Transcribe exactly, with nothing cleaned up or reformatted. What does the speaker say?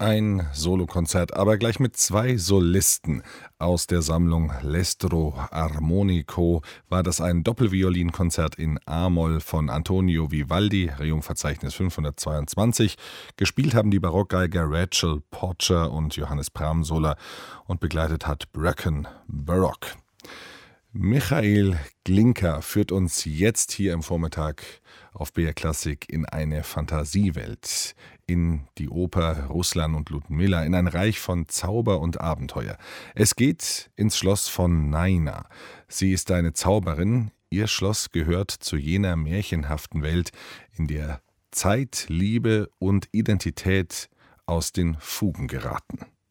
Ein Solokonzert, aber gleich mit zwei Solisten. Aus der Sammlung L'Estro Armonico war das ein Doppelviolinkonzert in A-Moll von Antonio Vivaldi, Rerum-Verzeichnis fünfhundertzweiundzwanzig. Gespielt haben die Barockgeiger Rachel Porcher und Johannes Pramsola und begleitet hat Bracken Baroque. Michael Glinka führt uns jetzt hier im Vormittag auf B R Klassik in eine Fantasiewelt, in die Oper Ruslan und Ludmilla, in ein Reich von Zauber und Abenteuer. Es geht ins Schloss von Naina. Sie ist eine Zauberin. Ihr Schloss gehört zu jener märchenhaften Welt, in der Zeit, Liebe und Identität aus den Fugen geraten.